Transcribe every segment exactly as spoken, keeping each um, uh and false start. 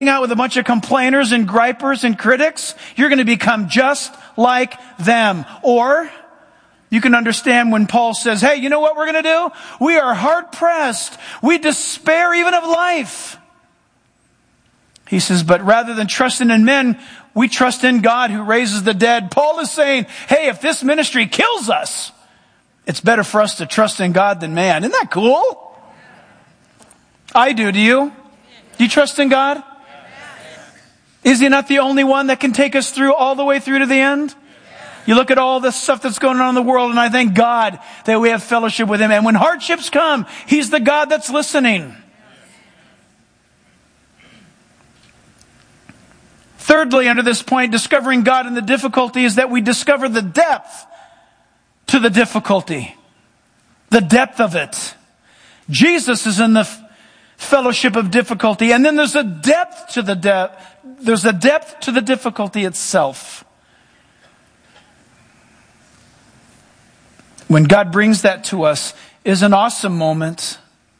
out with a bunch of complainers and gripers and critics, you're going to become just like them. Or you can understand when Paul says, hey, you know what we're going to do? We are hard pressed. We despair even of life. He says, but rather than trusting in men, we trust in God who raises the dead. Paul is saying, hey, if this ministry kills us, it's better for us to trust in God than man. Isn't that cool? I do. Do you? Do you trust in God? Is he not the only one that can take us through all the way through to the end? You look at all the stuff that's going on in the world, and I thank God that we have fellowship with him. And when hardships come, he's the God that's listening. Thirdly, under this point, discovering God in the difficulty is that we discover the depth to the difficulty. The depth of it. Jesus is in the fellowship of difficulty, and then there's a depth to the depth. There's a depth to the difficulty itself. When God brings that to us is an awesome moment.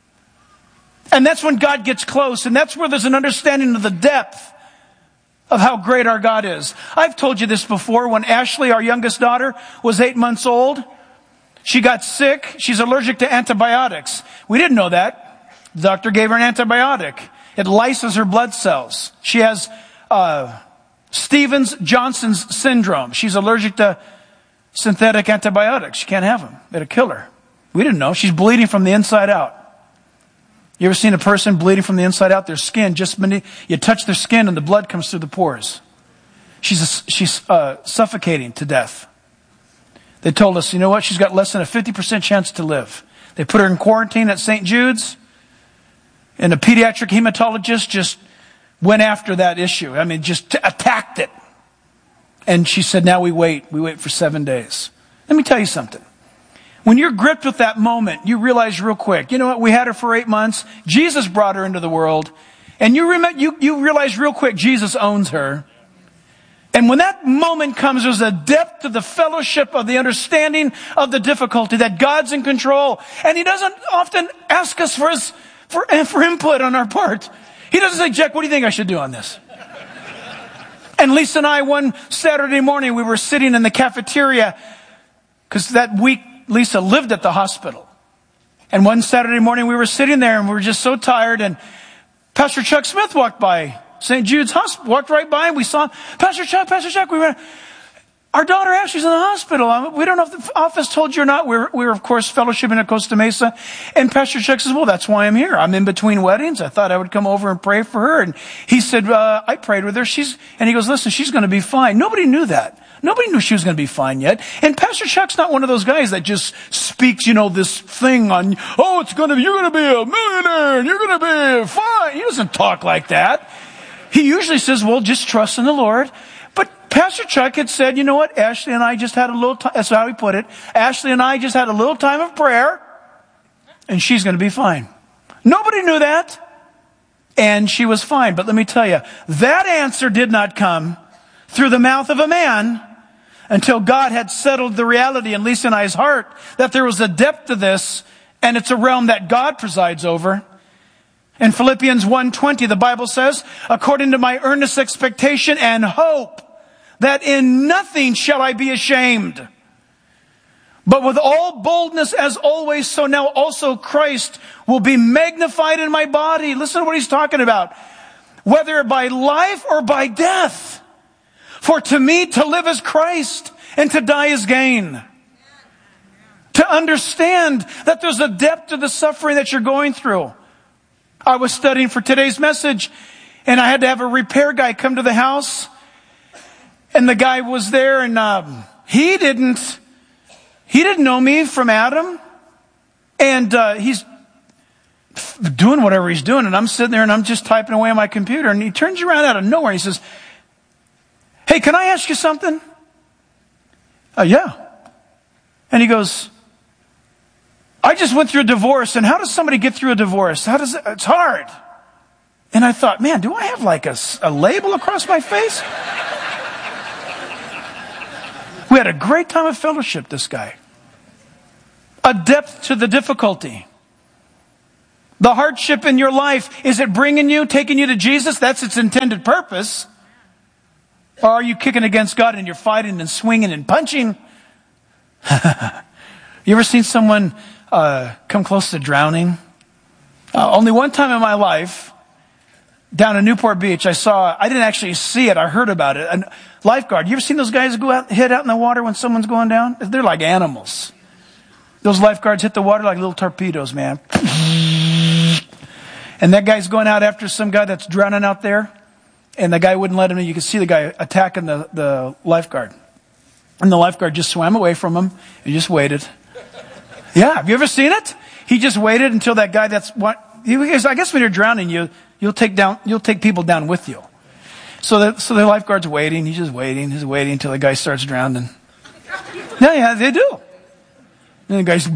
And that's when God gets close, and that's where there's an understanding of the depth of how great our God is. I've told you this before. When Ashley, our youngest daughter, was eight months old, she got sick. She's allergic to antibiotics. We didn't know that. The doctor gave her an antibiotic. It lyses her blood cells. She has uh, Stevens-Johnson's syndrome. She's allergic to synthetic antibiotics. She can't have them. It'll kill her. We didn't know. She's bleeding from the inside out. You ever seen a person bleeding from the inside out? Their skin, just beneath, you touch their skin and the blood comes through the pores. She's, a, she's uh, suffocating to death. They told us, you know what? She's got less than a fifty percent chance to live. They put her in quarantine at Saint Jude's. And a pediatric hematologist just went after that issue. I mean, just t- attacked it. And she said, now we wait. We wait for seven days. Let me tell you something. When you're gripped with that moment, you realize real quick, you know what? We had her for eight months. Jesus brought her into the world. And you, rem- you, you realize real quick, Jesus owns her. And when that moment comes, there's a depth to the fellowship of the understanding of the difficulty that God's in control. And he doesn't often ask us for his For, for input on our part. He doesn't say, Jack, what do you think I should do on this? And Lisa and I, one Saturday morning, we were sitting in the cafeteria because that week Lisa lived at the hospital. And one Saturday morning we were sitting there and we were just so tired, and Pastor Chuck Smith walked by Saint Jude's Hospital, walked right by, and we saw Pastor Chuck, Pastor Chuck. We were, our daughter Ashley's in the hospital. We don't know if the office told you or not. We're, we're of course, fellowshipping at Costa Mesa. And Pastor Chuck says, well, that's why I'm here. I'm in between weddings. I thought I would come over and pray for her. And he said, uh, I prayed with her. She's, and he goes, listen, she's going to be fine. Nobody knew that. Nobody knew she was going to be fine yet. And Pastor Chuck's not one of those guys that just speaks, you know, this thing on, oh, it's going to, you're going to be a millionaire and you're going to be fine. He doesn't talk like that. He usually says, well, just trust in the Lord. Pastor Chuck had said, you know what, Ashley and I just had a little time, that's how he put it, Ashley and I just had a little time of prayer, and she's going to be fine. Nobody knew that, and she was fine. But let me tell you, that answer did not come through the mouth of a man until God had settled the reality in Lisa and I's heart that there was a depth to this, and it's a realm that God presides over. In Philippians one twenty, the Bible says, according to my earnest expectation and hope, that in nothing shall I be ashamed, but with all boldness as always, so now also Christ will be magnified in my body. Listen to what he's talking about. Whether by life or by death. For to me to live is Christ and to die is gain. To understand that there's a depth to the suffering that you're going through. I was studying for today's message, and I had to have a repair guy come to the house. And the guy was there, and um, he didn't, he didn't know me from Adam. And uh, he's doing whatever he's doing, and I'm sitting there, and I'm just typing away on my computer. And he turns around out of nowhere, and he says, hey, can I ask you something? Uh, yeah. And he goes, I just went through a divorce, and how does somebody get through a divorce? How does it, it's hard. And I thought, man, do I have like a, a label across my face? We had a great time of fellowship, this guy. A depth to the difficulty. The hardship in your life, is it bringing you, taking you to Jesus? That's its intended purpose. Or are you kicking against God and you're fighting and swinging and punching? You ever seen someone uh, come close to drowning? Uh, only one time in my life, down in Newport Beach, I saw, I didn't actually see it, I heard about it. A lifeguard. You ever seen those guys go out, hit out in the water when someone's going down? They're like animals. Those lifeguards hit the water like little torpedoes, man. And that guy's going out after some guy that's drowning out there. And the guy wouldn't let him in. You could see the guy attacking the, the lifeguard. And the lifeguard just swam away from him and just waited. Yeah, have you ever seen it? He just waited until that guy that's what, I guess when you're drowning, you, you'll take down, you'll take people down with you. So the, so the lifeguard's waiting. He's just waiting. He's waiting until the guy starts drowning. Yeah, yeah, they do. And the guy's,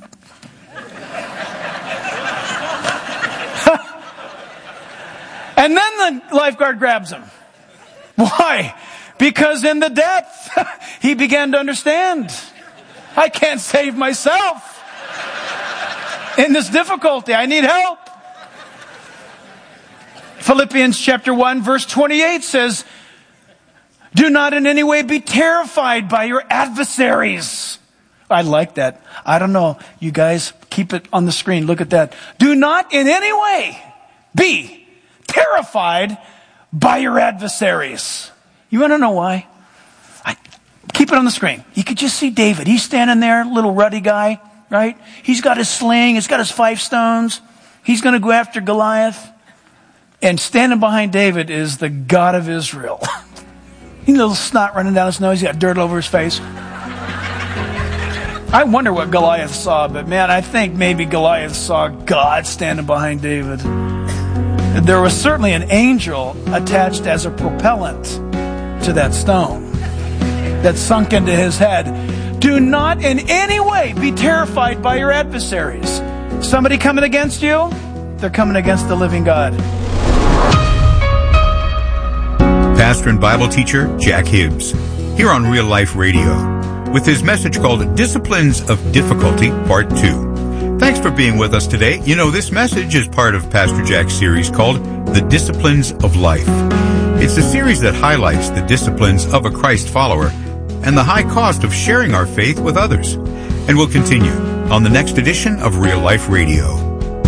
and then the lifeguard grabs him. Why? Because in the depth, he began to understand. I can't save myself. In this difficulty, I need help. Philippians chapter one, verse twenty-eight says, do not in any way be terrified by your adversaries. I like that. I don't know. You guys, keep it on the screen. Look at that. Do not in any way be terrified by your adversaries. You want to know why? I, keep it on the screen. You could just see David. He's standing there, little ruddy guy, right? He's got his sling. He's got his five stones. He's going to go after Goliath. And standing behind David is the God of Israel. He a little snot running down his nose. He's got dirt over his face. I wonder what Goliath saw, but man, I think maybe Goliath saw God standing behind David. There was certainly an angel attached as a propellant to that stone that sunk into his head. Do not in any way be terrified by your adversaries. Somebody coming against you, they're coming against the living God. Pastor and Bible teacher Jack Hibbs, here on Real Life Radio, with his message called Disciplines of Difficulty, Part two. Thanks for being with us today. You know, this message is part of Pastor Jack's series called The Disciplines of Life. It's a series that highlights the disciplines of a Christ follower and the high cost of sharing our faith with others. And we'll continue on the next edition of Real Life Radio.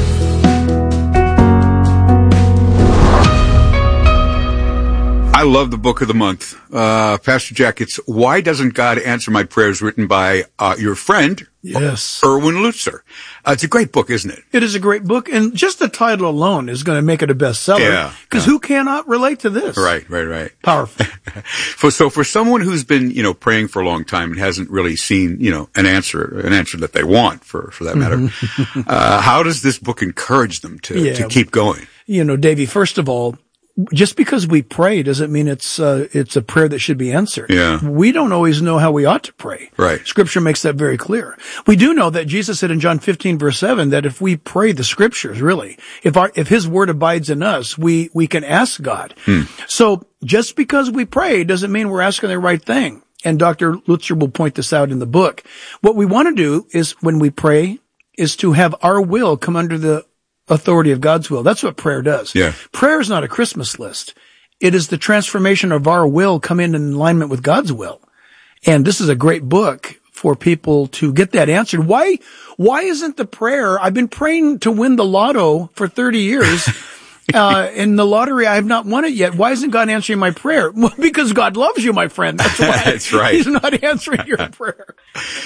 I love the book of the month. Uh, Pastor Jack, it's Why Doesn't God Answer My Prayers, written by uh, your friend, yes, Erwin Lutzer. Uh, it's a great book, isn't it? It is a great book, and just the title alone is going to make it a bestseller. Yeah. Because yeah. who cannot relate to this? Right, right, right. Powerful. for, so for someone who's been, you know, praying for a long time and hasn't really seen, you know, an answer, an answer that they want, for, for that matter, uh, how does this book encourage them to, yeah. to keep going? You know, Davey, first of all, just because we pray doesn't mean it's uh, it's a prayer that should be answered. Yeah. We don't always know how we ought to pray. Right. Scripture makes that very clear. We do know that Jesus said in John fifteen verse seven that if we pray the Scriptures, really, if our if His Word abides in us, we we can ask God. Hmm. So just because we pray doesn't mean we're asking the right thing. And Doctor Lutzer will point this out in the book. What we want to do is when we pray is to have our will come under the authority of God's will. That's what prayer does. Yeah. Prayer is not a Christmas list. It is the transformation of our will come in alignment with God's will. And this is a great book for people to get that answered. Why, why isn't the prayer, I've been praying to win the lotto for thirty years. Uh, in the lottery, I have not won it yet. Why isn't God answering my prayer? Well, because God loves you, my friend. That's why. That's right. He's not answering your prayer.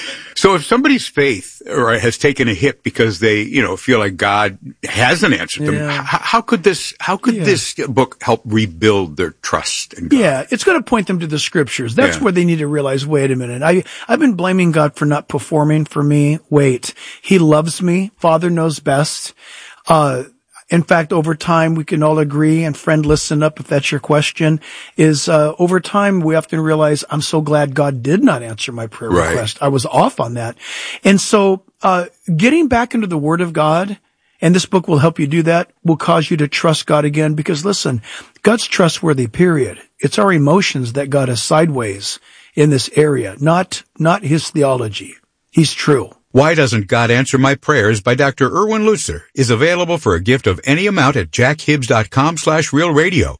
So if somebody's faith or has taken a hit because they, you know, feel like God hasn't answered them, Yeah. how, how could this, how could Yeah. this book help rebuild their trust in God? Yeah, it's going to point them to the Scriptures. That's Yeah. where they need to realize, wait a minute, I, I've been blaming God for not performing for me. Wait, He loves me. Father knows best. Uh, In fact, over time, we can all agree, and friend, listen up if that's your question, is uh over time, we often realize, I'm so glad God did not answer my prayer Right. request. I was off on that. And so uh getting back into the Word of God, and this book will help you do that, will cause you to trust God again, because listen, God's trustworthy, period. It's our emotions that got us sideways in this area, not not His theology. He's true. Why Doesn't God Answer My Prayers by Doctor Erwin Lutzer is available for a gift of any amount at jackhibbs.com slash real radio.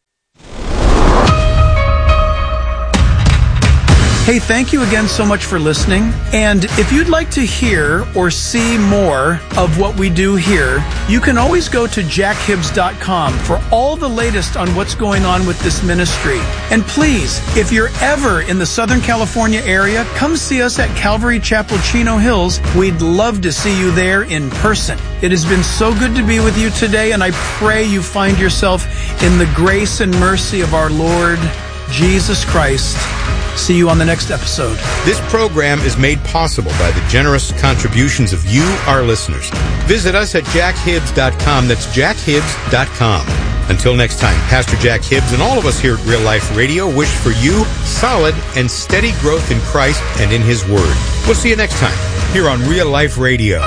Hey, thank you again so much for listening. And if you'd like to hear or see more of what we do here, you can always go to jack hibbs dot com for all the latest on what's going on with this ministry. And please, if you're ever in the Southern California area, come see us at Calvary Chapel, Chino Hills. We'd love to see you there in person. It has been so good to be with you today, and I pray you find yourself in the grace and mercy of our Lord Jesus Christ. See you on the next episode. This program is made possible by the generous contributions of you, our listeners. Visit us at jack hibbs dot com. That's jack hibbs dot com. Until next time, Pastor Jack Hibbs and all of us here at Real Life Radio wish for you solid and steady growth in Christ and in His Word. We'll see you next time here on Real Life Radio.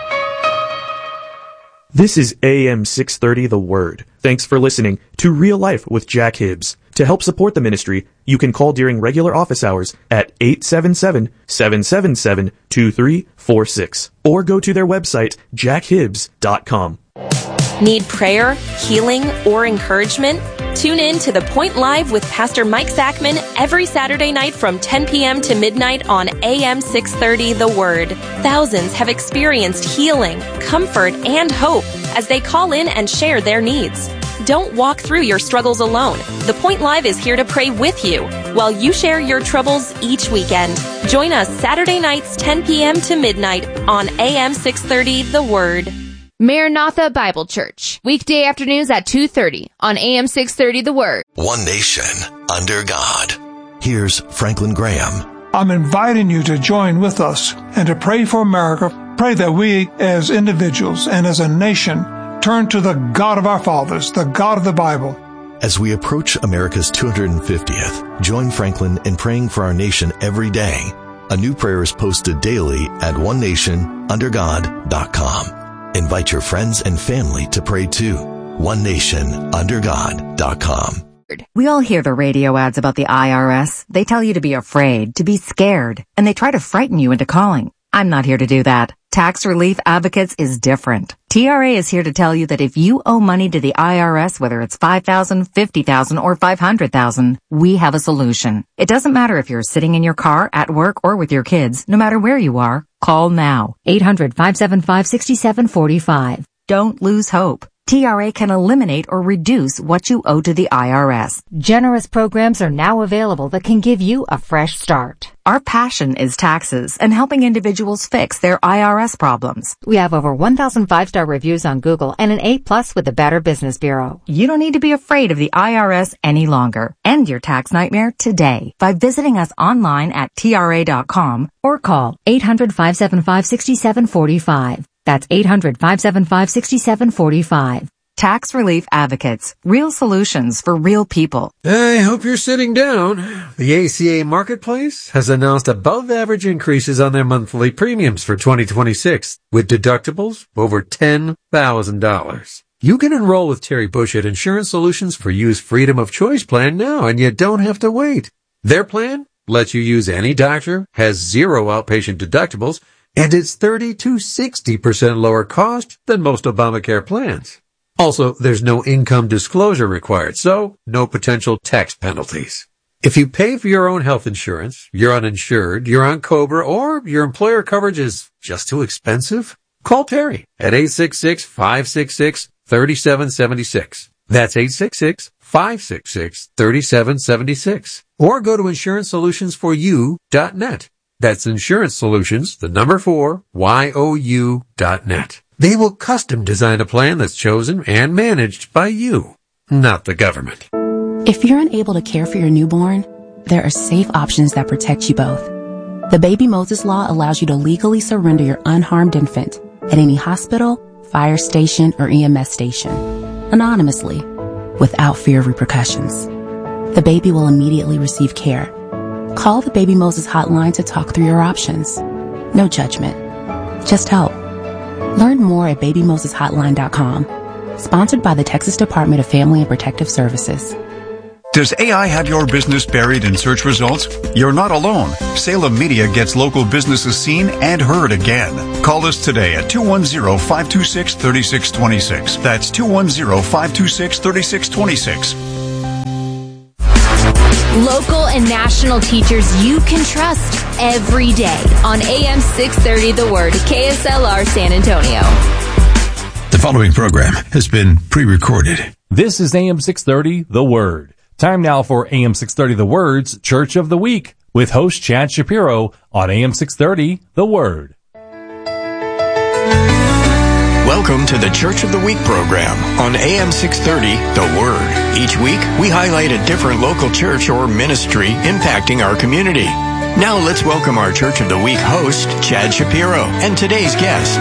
This is A M six thirty The Word. Thanks for listening to Real Life with Jack Hibbs. To help support the ministry, you can call during regular office hours at eight seven seven, seven seven seven, two three four six or go to their website, jack hibbs dot com. Need prayer, healing, or encouragement? Tune in to The Point Live with Pastor Mike Zachman every Saturday night from ten p.m. to midnight on A M six thirty The Word. Thousands have experienced healing, comfort, and hope as they call in and share their needs. Don't walk through your struggles alone. The Point Live is here to pray with you while you share your troubles each weekend. Join us Saturday nights ten p.m. to midnight on A M six thirty The Word. Maranatha Bible Church, weekday afternoons at two thirty on A M six thirty The Word. One nation under God. Here's Franklin Graham. I'm inviting you to join with us and to pray for America. Pray that we as individuals and as a nation turn to the God of our fathers, the God of the Bible. As we approach America's two hundred fiftieth, join Franklin in praying for our nation every day. A new prayer is posted daily at one nation under god dot com. Invite your friends and family to pray too. one nation under god dot com. We all hear the radio ads about the I R S. They tell you to be afraid, to be scared, and they try to frighten you into calling. I'm not here to do that. Tax Relief Advocates is different. T R A is here to tell you that if you owe money to the I R S, whether it's five thousand dollars, fifty thousand dollars, or five hundred thousand dollars, we have a solution. It doesn't matter if you're sitting in your car, at work, or with your kids. No matter where you are, call now. eight hundred, five seven five, six seven four five. Don't lose hope. T R A can eliminate or reduce what you owe to the I R S. Generous programs are now available that can give you a fresh start. Our passion is taxes and helping individuals fix their I R S problems. We have over one thousand five-star reviews on Google and an A plus with the Better Business Bureau. You don't need to be afraid of the I R S any longer. End your tax nightmare today by visiting us online at T R A dot com or call eight hundred, five seven five, six seven four five. That's eight hundred, five seven five, six seven four five. Tax Relief Advocates. Real solutions for real people. I hope you're sitting down. The A C A Marketplace has announced above-average increases on their monthly premiums for twenty twenty-six, with deductibles over ten thousand dollars. You can enroll with Terry Bush at Insurance Solutions for You's Freedom of Choice plan now, and you don't have to wait. Their plan lets you use any doctor, has zero outpatient deductibles, and it's thirty to sixty percent lower cost than most Obamacare plans. Also, there's no income disclosure required, so no potential tax penalties. If you pay for your own health insurance, you're uninsured, you're on COBRA, or your employer coverage is just too expensive, call Terry at eight six six, five six six, three seven seven six. That's eight six six, five six six, three seven seven six. Or go to insurance solutions for you dot net. That's Insurance Solutions, the number four, Y O U dot net. They will custom design a plan that's chosen and managed by you, not the government. If you're unable to care for your newborn, there are safe options that protect you both. The Baby Moses Law allows you to legally surrender your unharmed infant at any hospital, fire station, or E M S station, anonymously, without fear of repercussions. The baby will immediately receive care. Call the Baby Moses hotline to talk through your options. No judgment, just help. Learn more at baby moses hotline dot com. Sponsored by the Texas Department of Family and Protective Services. Does A I have your business buried in search results? You're not alone. Salem Media gets local businesses seen and heard again. Call us today at two one zero, five two six, three six two six. That's two one zero, five two six, three six two six. Local and national teachers you can trust every day on A M six thirty The Word, K S L R San Antonio. The following program has been pre-recorded. This is A M six thirty The Word. Time now for A M six thirty The Word's Church of the Week with host Chad Shapiro on A M six thirty The Word. Welcome to the Church of the Week program on A M six thirty The Word. Each week, we highlight a different local church or ministry impacting our community. Now let's welcome our Church of the Week host, Chad Shapiro, and today's guest.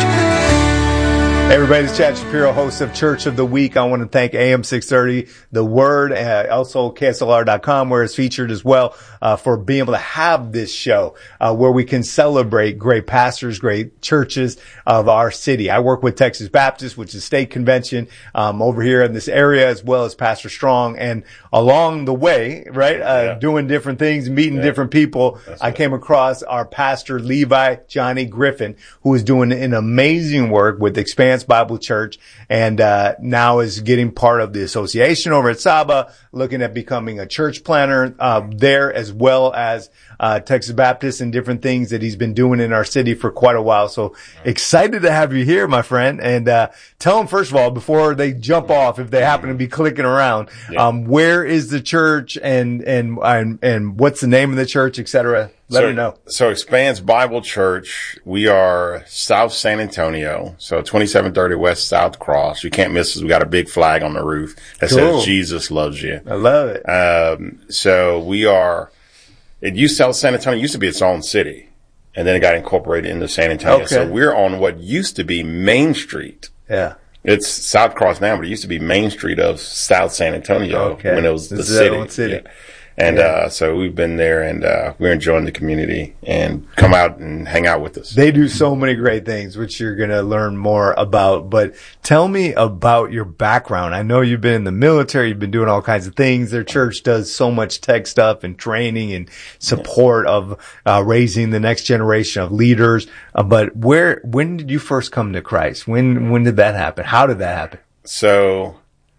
Hey everybody, it's Chad Shapiro, host of Church of the Week. I want to thank A M six thirty, The Word, uh, also K S L R dot com, where it's featured as well, uh, for being able to have this show, uh, where we can celebrate great pastors, great churches of our city. I work with Texas Baptist, which is state convention, um, over here in this area, as well as Pastor Strong. And along the way, right, uh, yeah. doing different things, meeting yeah. different people, That's I right. came across our pastor, Levi Johnny Griffin, who is doing an amazing work with Expand Bible Church, and uh now is getting part of the association over at Saba, looking at becoming a church planner uh there, as well as uh Texas Baptist and different things that he's been doing in our city for quite a while. So excited to have you here, my friend. And uh tell them, first of all, before they jump off, if they happen to be clicking around, yeah. um where is the church, and and and, and what's the name of the church, et cetera. Let so, me know. So Expands Bible Church, we are South San Antonio, so twenty-seven thirty West South Cross. You can't miss us. We got a big flag on the roof that cool. says Jesus loves you. I love it. Um, so we are, it used to, South San Antonio used to be its own city, and then it got incorporated into San Antonio. Okay. So we're on what used to be Main Street. Yeah. It's South Cross now, but it used to be Main Street of South San Antonio okay. when it was this the city. Own city. Yeah. And, yeah. uh, so we've been there, and, uh, we're enjoying the community, and come out and hang out with us. They do so many great things, which you're going to learn more about. But tell me about your background. I know you've been in the military. You've been doing all kinds of things. Their church does so much tech stuff and training and support yeah. of, uh, raising the next generation of leaders. Uh, but where, when did you first come to Christ? When, when did that happen? How did that happen? So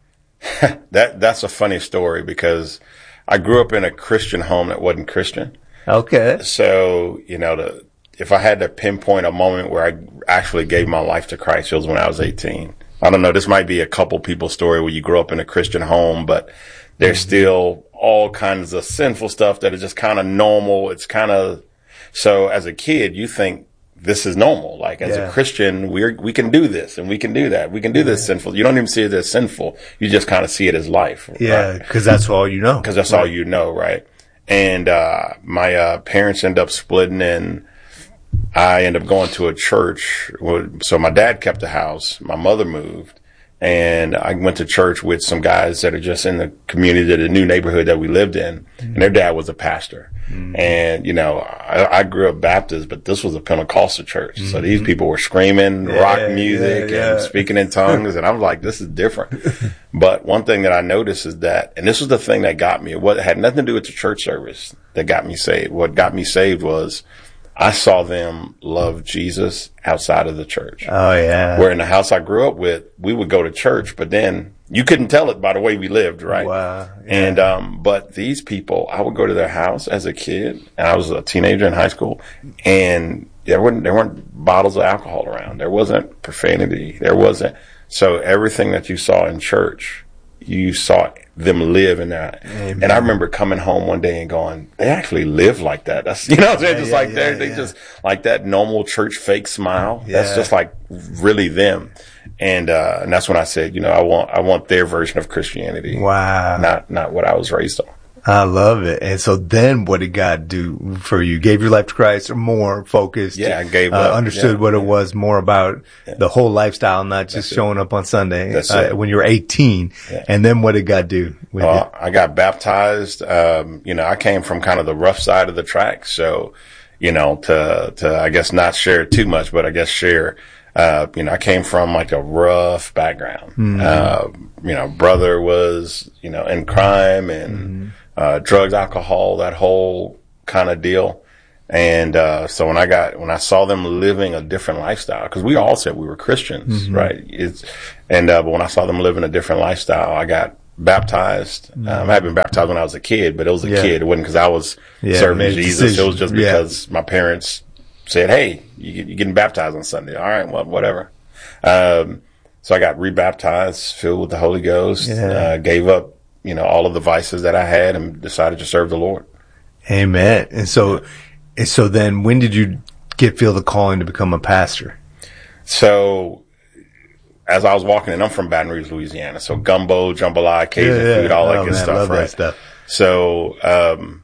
that, that's a funny story, because I grew up in a Christian home that wasn't Christian. Okay. So, you know, the, if I had to pinpoint a moment where I actually gave my life to Christ, it was when I was eighteen. I don't know, this might be a couple people's story where you grew up in a Christian home, but there's mm-hmm. still all kinds of sinful stuff that is just kind of normal. It's kind of, so as a kid, you think this is normal. Like, as yeah. a Christian, we're, we can do this and we can do that. We can do this yeah. sinful. You don't even see it as sinful. You just kind of see it as life. Yeah. Right? Cause that's all you know. Cause that's right. all you know. Right. And, uh, my, uh, parents end up splitting, and I end up going to a church. So my dad kept the house. My mother moved, and I went to church with some guys that are just in the community, the new neighborhood that we lived in. Mm-hmm. And their dad was a pastor. Mm-hmm. And, you know, I, I grew up Baptist, but this was a Pentecostal church. Mm-hmm. So these people were screaming yeah, rock music yeah, yeah. and speaking in tongues. And I was like, this is different. But one thing that I noticed is that, and this was the thing that got me, it, was, it had nothing to do with the church service that got me saved. What got me saved was I saw them love Jesus outside of the church. Oh, yeah. Where in the house I grew up with, we would go to church, but then you couldn't tell it by the way we lived, right? Wow. Yeah. And, um, but these people, I would go to their house as a kid, and I was a teenager in high school, and there weren't, there weren't bottles of alcohol around. There wasn't profanity. There wasn't. So everything that you saw in church, you saw them live in that. Amen. And I remember coming home one day and going, they actually live like that. That's, you know what I'm saying? Yeah, just yeah, like yeah, they yeah. just like that normal church fake smile. Yeah. That's just like really them. And, uh, and that's when I said, you know, I want, I want their version of Christianity. Wow. Not, not what I was raised on. I love it. And so then what did God do for you? Gave your life to Christ, or more focused? Yeah, I gave uh, up. Understood yeah, what yeah. it was more about yeah. the whole lifestyle, not just That's showing it. up on Sunday That's uh, it. when you were eighteen. Yeah. And then what did God do with uh, you? I got baptized. Um, you know, I came from kind of the rough side of the track. So, you know, to, to, I guess not share too much, but I guess share, uh, you know, I came from like a rough background. Mm-hmm. Uh, you know, brother was, you know, in crime and, mm-hmm. uh, drugs, alcohol, that whole kind of deal. And, uh, so when I got, when I saw them living a different lifestyle, cause we all said we were Christians, mm-hmm. right? It's, and, uh, but when I saw them living a different lifestyle, I got baptized. Mm-hmm. Um, I had been baptized when I was a kid, but it was a yeah. kid. It wasn't cause I was yeah, serving Jesus. Decision. It was just because yeah. my parents said, hey, you, you're getting baptized on Sunday. All right. Well, whatever. Um, so I got rebaptized, filled with the Holy Ghost, yeah. uh, gave up, you know, all of the vices that I had and decided to serve the Lord. Amen. And so, yeah. and so then when did you get, feel the calling to become a pastor? So as I was walking in, I'm from Baton Rouge, Louisiana. So gumbo, jambalaya, Cajun yeah, yeah. food, all that oh, good man, stuff, love right? That stuff. So, um,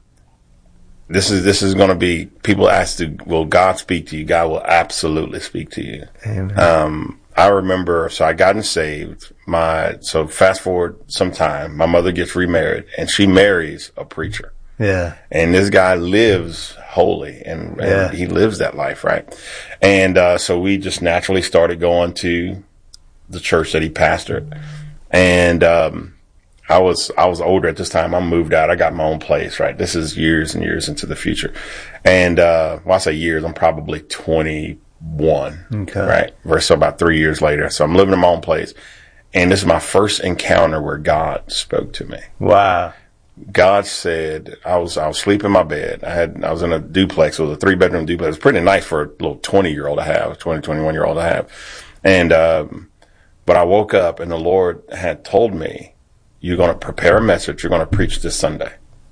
This is, this is going to be, people ask to, will God speak to you? God will absolutely speak to you. Amen. Um, I remember, so I gotten saved. My, so fast forward some time, my mother gets remarried and she marries a preacher. Yeah. And this guy lives holy and, and yeah. he lives that life, right? And, uh, so we just naturally started going to the church that he pastored. And, um, I was, I was older at this time. I moved out. I got my own place, right? This is years and years into the future. And, uh, well, I say years, I'm probably twenty-one, okay. right? Versus about three years later. So I'm living in my own place. And this is my first encounter where God spoke to me. Wow. God said, I was, I was sleeping in my bed. I had, I was in a duplex. It was a three bedroom duplex. It was pretty nice for a little twenty year old to have, twenty, twenty-one year old to have. And, um, but I woke up and the Lord had told me, you're going to prepare a message you're going to preach this Sunday.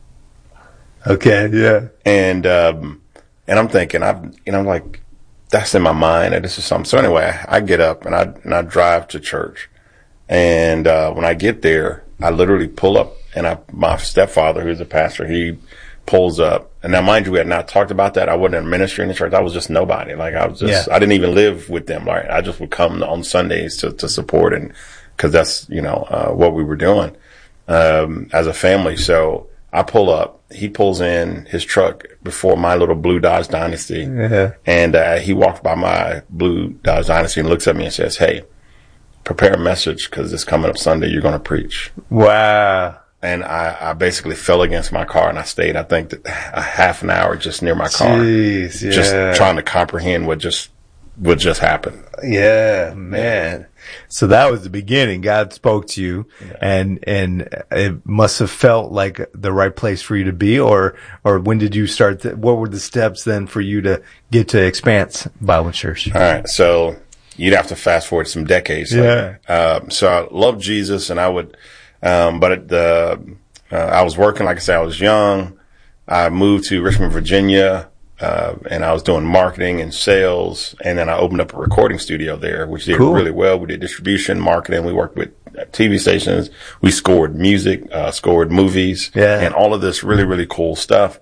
Okay, yeah. And, um, and I'm thinking, I've, you know, like, that's in my mind and this is something. So anyway, I, I get up and I, and I drive to church. And, uh, when I get there, I literally pull up and I, my stepfather, who's a pastor, he pulls up. And now, mind you, we had not talked about that. I wasn't in ministry in the church. I was just nobody. Like, I was just, yeah. I didn't even live with them. Right. I just would come on Sundays to, to support and, cause that's, you know, uh, what we were doing, um, as a family. So I pull up, he pulls in his truck before my little blue Dodge Dynasty. Yeah. And, uh, he walks by my blue Dodge Dynasty and looks at me and says, hey, prepare a message cause it's coming up Sunday. You're going to preach. Wow. And I, I basically fell against my car and I stayed, I think a half an hour just near my car. Jeez, yeah. Just trying to comprehend what just, what just happened. Yeah, man. So that was the beginning. God spoke to you, yeah. and and it must have felt like the right place for you to be. Or or when did you start? The, what were the steps then for you to get to Expanse Bible Church? All right, so you'd have to fast forward some decades. Yeah. Later. Um, so I loved Jesus, and I would, um, but at the uh, I was working. Like I said, I was young. I moved to Richmond, Virginia. Uh, and I was doing marketing and sales, and then I opened up a recording studio there, which did cool. really well. We did distribution, marketing. We worked with T V stations. We scored music, uh, scored movies, yeah. and all of this really, really cool stuff.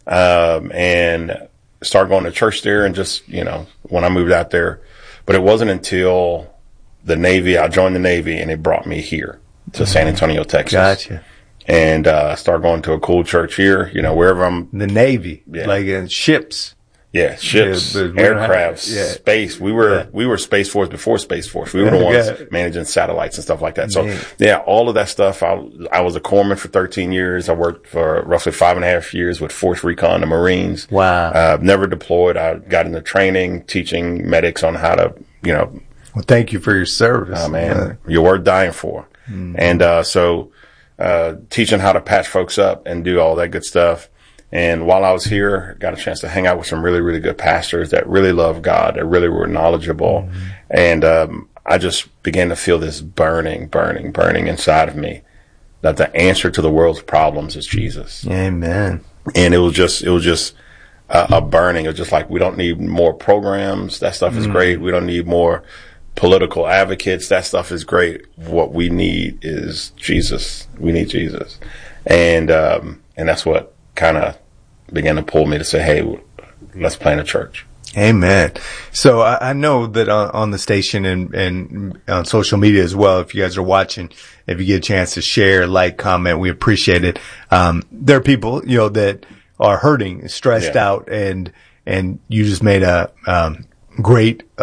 Um, and started going to church there, and just, you know, when I moved out there, but it wasn't until the Navy, I joined the Navy, and it brought me here to mm-hmm. San Antonio, Texas. Gotcha. And, uh, start going to a cool church here, you know, wherever I'm. The Navy. Yeah. Like in ships. Yeah, ships, yeah, aircrafts, yeah. space. We were, yeah. we were Space Force before Space Force. We were the ones yeah. managing satellites and stuff like that. So, Man. yeah, all of that stuff. I, I was a corpsman for thirteen years. I worked for roughly five and a half years with Force Recon, the Marines. Wow. Uh, never deployed. I got into training, teaching medics on how to, you know. Well, thank you for your service. Oh, man. Yeah. You're worth dying for. Mm. And, uh, so, uh, teaching how to patch folks up and do all that good stuff. And while I was here, got a chance to hang out with some really, really good pastors that really love God, that really were knowledgeable. Mm-hmm. And, um, I just began to feel this burning, burning, burning inside of me that the answer to the world's problems is Jesus. Amen. And it was just, it was just a, a burning. It was just like, we don't need more programs. That stuff is mm-hmm. great. We don't need more political advocates. That stuff is great. What we need is Jesus. We need Jesus. And, um, and that's what kind of began to pull me to say, hey, let's plant a church. Amen. So I, I know that on, on the station and, and on social media as well, if you guys are watching, if you get a chance to share, like, comment, we appreciate it. Um, there are people, you know, that are hurting, stressed yeah. out, and, and you just made a, um, great, uh,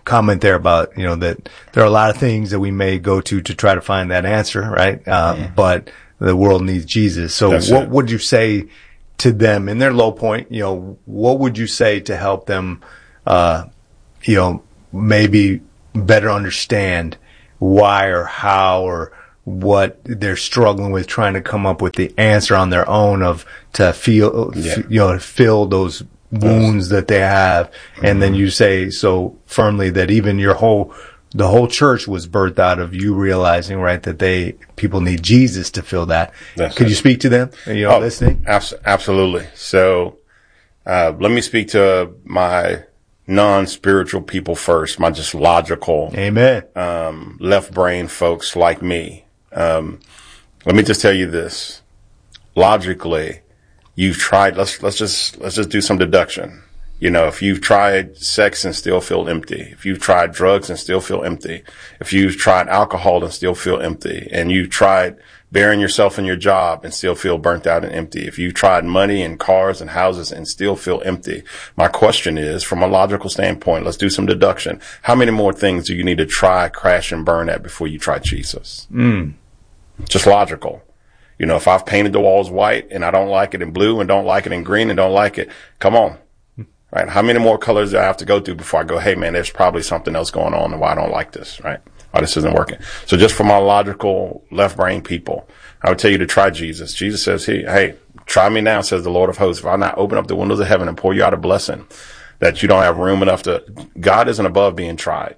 comment there about, you know, that there are a lot of things that we may go to to try to find that answer, right? Uh, mm-hmm. But the world needs Jesus. So That's what it. would you say to them in their low point? You know, what would you say to help them, uh, you know, maybe better understand why or how or what they're struggling with, trying to come up with the answer on their own of to feel, yeah. f- you know, fill those wounds that they have. Mm-hmm. And then you say so firmly that even your whole, the whole church was birthed out of you realizing, right, that they, people need Jesus to fill that. That's Could it. you speak to them? Are you all oh, listening? Abs- absolutely. So, uh, let me speak to my non-spiritual people first, my just logical, amen, um, left brain folks like me. Um, let me just tell you this. Logically, you've tried, let's, let's just, let's just do some deduction. You know, if you've tried sex and still feel empty, if you've tried drugs and still feel empty, if you've tried alcohol and still feel empty, and you've tried burying yourself in your job and still feel burnt out and empty, if you've tried money and cars and houses and still feel empty, my question is, from a logical standpoint, let's do some deduction. How many more things do you need to try, crash, and burn at before you try Jesus? Mm. Just logical. You know, if I've painted the walls white and I don't like it in blue and don't like it in green and don't like it, come on. Right? How many more colors do I have to go through before I go, hey man, there's probably something else going on and why I don't like this, right? Why this isn't working. So just for my logical left brain people, I would tell you to try Jesus. Jesus says, hey, hey, try me now, says the Lord of hosts. If I not open up the windows of heaven and pour you out a blessing that you don't have room enough to, God isn't above being tried.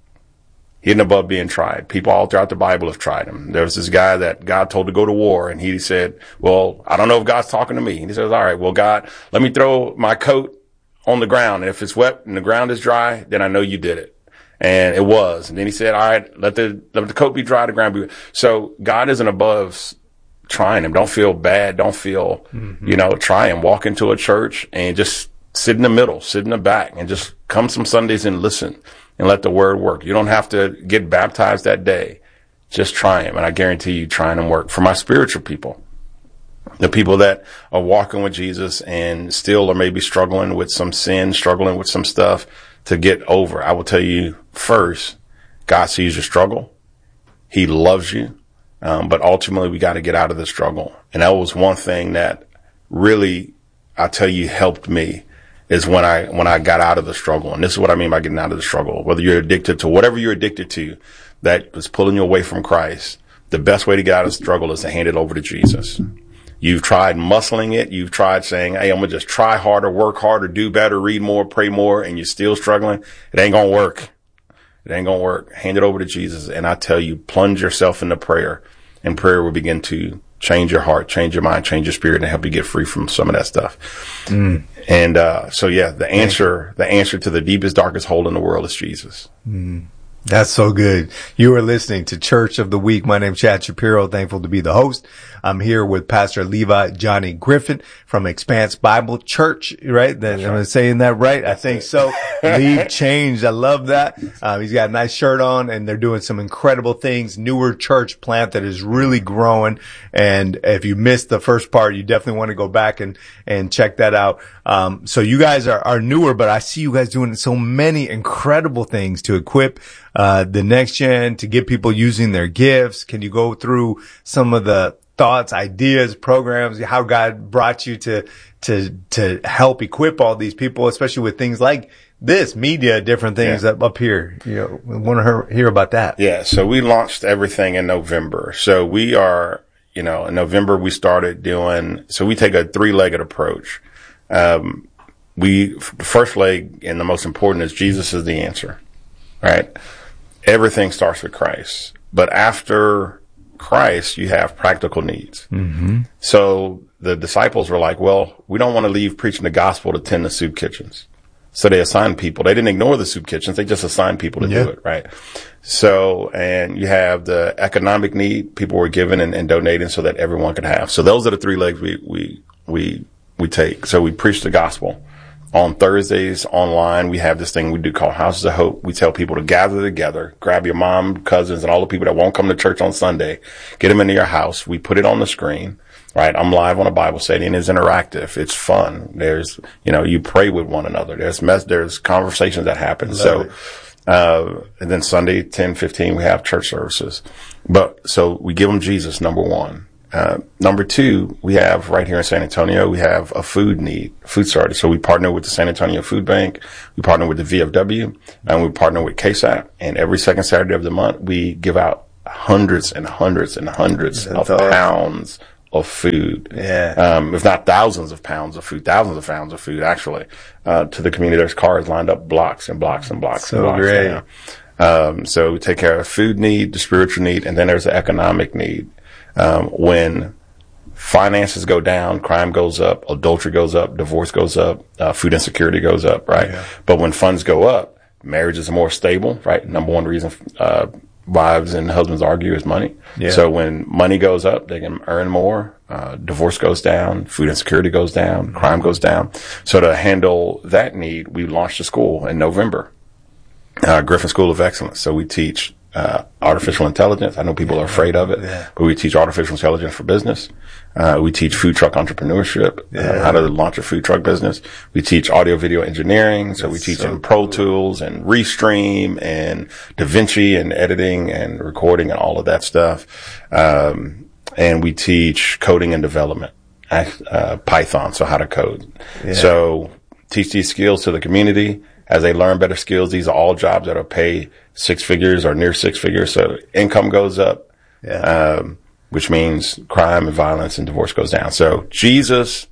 He isn't above being tried. People all throughout the Bible have tried him. There was this guy that God told to go to war, and he said, well, I don't know if God's talking to me. And he says, all right, well, God, let me throw my coat on the ground. And if it's wet and the ground is dry, then I know you did it. And it was. And then he said, all right, let the, let the coat be dry, the ground be wet. So God isn't above trying him. Don't feel bad. Don't feel, mm-hmm. you know, try him. Walk into a church and just sit in the middle, sit in the back, and just come some Sundays and listen. And let the word work. You don't have to get baptized that day. Just try him. And I guarantee you trying him work. For my spiritual people, the people that are walking with Jesus and still are maybe struggling with some sin, struggling with some stuff to get over, I will tell you first, God sees your struggle. He loves you. Um, but ultimately we got to get out of the struggle. And that was one thing that really, I tell you, helped me. Is when I, when I got out of the struggle. And this is what I mean by getting out of the struggle. Whether you're addicted to whatever you're addicted to that was pulling you away from Christ, the best way to get out of the struggle is to hand it over to Jesus. You've tried muscling it. You've tried saying, hey, I'm going to just try harder, work harder, do better, read more, pray more, and you're still struggling. It ain't going to work. It ain't going to work. Hand it over to Jesus. And I tell you, plunge yourself into prayer, and prayer will begin to change your heart, change your mind, change your spirit, and help you get free from some of that stuff. Mm. And, uh, so yeah, the answer, the answer to the deepest, darkest hole in the world is Jesus. Mm. That's so good. You are listening to Church of the Week. My name's Chad Shapiro. Thankful to be the host. I'm here with Pastor Levi Johnny Griffin from Expanse Bible Church, right? That, right. Am I saying that right? I think so. Leave changed. I love that. Um, he's got a nice shirt on, and they're doing some incredible things. Newer church plant that is really growing. And if you missed the first part, you definitely want to go back and, and check that out. Um, so you guys are, are newer, but I see you guys doing so many incredible things to equip uh, the next gen, to get people using their gifts. Can you go through some of the thoughts, ideas, programs, how God brought you to, to, to help equip all these people, especially with things like this, media, different things yeah. up, up here? You know, we want to hear about that. Yeah. So we launched everything in November. So we are, you know, in November we started doing, so we take a three-legged approach. Um, we, the first leg and the most important is Jesus is the answer, right? Everything starts with Christ. But after Christ, you have practical needs. Mm-hmm. So the disciples were like, well, we don't want to leave preaching the gospel to tend the soup kitchens. So they assigned people. They didn't ignore the soup kitchens. They just assigned people to yeah. do it, right? So, and you have the economic need. People were giving and, and donating so that everyone could have. So those are the three legs we, we, we, we take. So we preach the gospel. On Thursdays online, we have this thing we do called Houses of Hope. We tell people to gather together, grab your mom, cousins, and all the people that won't come to church on Sunday, get them into your house. We put it on the screen, right? I'm live on a Bible study, and it's interactive. It's fun. There's, you know, you pray with one another. There's mess, there's conversations that happen. Love so, it. Uh, and then Sunday, ten fifteen, we have church services. But so we give them Jesus, number one. Uh, number two, we have right here in San Antonio, we have a food need, food starter. So we partner with the San Antonio Food Bank. We partner with the V F W, and we partner with K S A P. And every second Saturday of the month, we give out hundreds and hundreds and hundreds That's of awesome. pounds of food. Yeah. Um, if not thousands of pounds of food, thousands of pounds of food, actually, uh, to the community. There's cars lined up blocks and blocks and blocks so and blocks. Great. Now. Um, so we take care of food need, the spiritual need, and then there's the economic need. Um, when finances go down, crime goes up, adultery goes up, divorce goes up, uh, food insecurity goes up, right? Yeah. But when funds go up, marriages are more stable, right? Number one reason, uh, wives and husbands argue is money. Yeah. So when money goes up, they can earn more. Uh, divorce goes down, food insecurity goes down, crime goes down. So to handle that need, we launched a school in November, uh, Griffin School of Excellence. So we teach uh, artificial intelligence. I know people are afraid of it, yeah. but we teach artificial intelligence for business. Uh, we teach food truck entrepreneurship, yeah. uh, how to launch a food truck business. We teach audio video engineering. So That's we teach so in Pro cool. Tools and Restream and DaVinci and editing and recording and all of that stuff. Um, and we teach coding and development, uh, Python. So how to code. Yeah. So teach these skills to the community. As they learn better skills, these are all jobs that will pay six figures or near six figures. So income goes up, yeah. um, which means crime and violence and divorce goes down. So Jesus,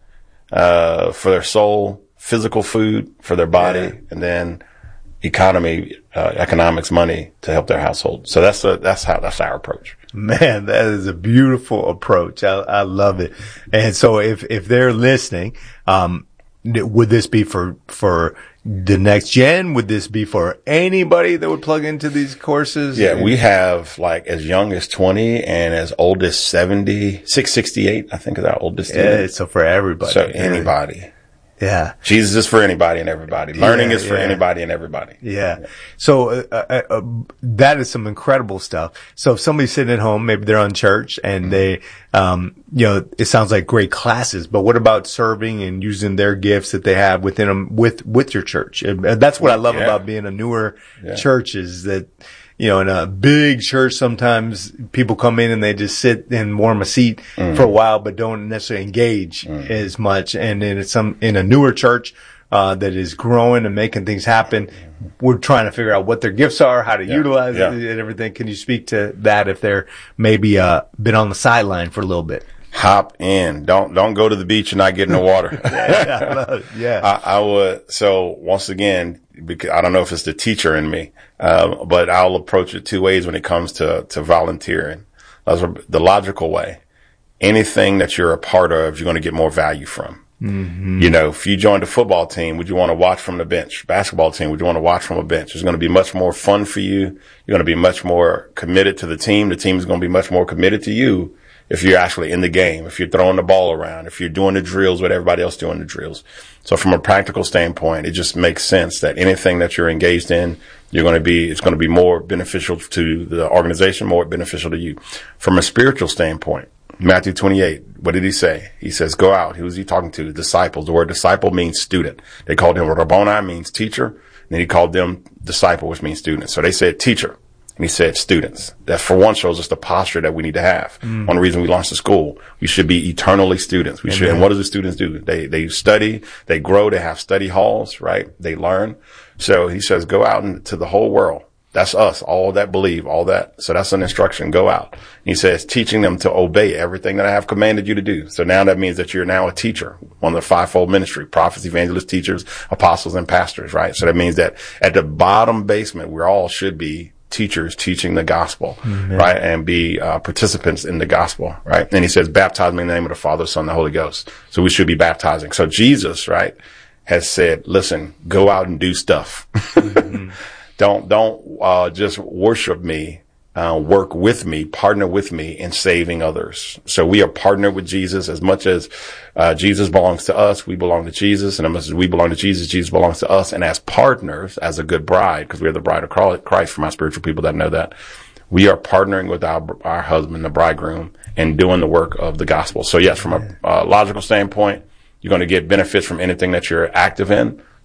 uh, for their soul, physical food for their body, yeah. and then economy, uh, economics, money to help their household. So that's a, that's how, that's our approach. Man, that is a beautiful approach. I, I love it. And so if, if they're listening, um, would this be for, for the next gen? Would this be for anybody that would plug into these courses? Yeah, we have like as young as twenty and as old as seventy, six sixty-eight, I think is our oldest. Yeah, so for everybody. So anybody. Yeah. Jesus is for anybody and everybody. Learning yeah, is for yeah. anybody and everybody. Yeah. So, uh, uh, uh, that is some incredible stuff. So if somebody's sitting at home, maybe they're unchurched and they, um, you know, it sounds like great classes, but what about serving and using their gifts that they have within them with, with your church? And that's what I love yeah. about being a newer yeah. church is that, you know, in a big church, sometimes people come in and they just sit and warm a seat mm. for a while, but don't necessarily engage mm. as much. And then it's some, in a newer church, uh, that is growing and making things happen. We're trying to figure out what their gifts are, how to yeah. utilize yeah. it and everything. Can you speak to that if they're maybe, uh, been on the sideline for a little bit? Hop in. Don't, don't go to the beach and not get in the water. yeah. yeah. I, I would, so once again, because I don't know if it's the teacher in me, uh, but I'll approach it two ways when it comes to, to volunteering. That's the logical way. Anything that you're a part of, you're going to get more value from. Mm-hmm. You know, if you joined a football team, would you want to watch from the bench? Basketball team, would you want to watch from a bench? It's going to be much more fun for you. You're going to be much more committed to the team. The team is going to be much more committed to you if you're actually in the game, if you're throwing the ball around, if you're doing the drills with everybody else doing the drills. So from a practical standpoint, it just makes sense that anything that you're engaged in, you're going to be, it's going to be more beneficial to the organization, more beneficial to you. From a spiritual standpoint, Matthew twenty-eight, what did he say? He says, go out. Who was he talking to? The disciples. The word disciple means student. They called him Rabboni, means teacher. And then he called them disciple, which means student. So they said teacher. And he said students. That for one shows us the posture that we need to have. Mm. One reason we launched the school. We should be eternally students. We Amen. should, and what do the students do? They, they study, they grow, they have study halls, right? They learn. So he says, go out into the whole world. That's us, all that believe, all that. So that's an instruction. Go out. He says, teaching them to obey everything that I have commanded you to do. So now that means that you're now a teacher on the fivefold ministry, prophets, evangelists, teachers, apostles, and pastors, right? So that means that at the bottom basement, we all should be teachers teaching the gospel, mm-hmm. right? And be uh, participants in the gospel, right? And he says, baptize me in the name of the Father, Son, and the Holy Ghost. So we should be baptizing. So Jesus, right, has said, listen, go out and do stuff. Mm-hmm. Don't, don't, uh, just worship me, uh, work with me, partner with me in saving others. So we are partnered with Jesus as much as, uh, Jesus belongs to us. We belong to Jesus. And as much as we belong to Jesus, Jesus belongs to us. And as partners, as a good bride, because we're the bride of Christ for my spiritual people that know that, we are partnering with our, our husband, the bridegroom, and doing the work of the gospel. So yes, from a uh, logical standpoint, you're going to get benefits from anything that you're active in.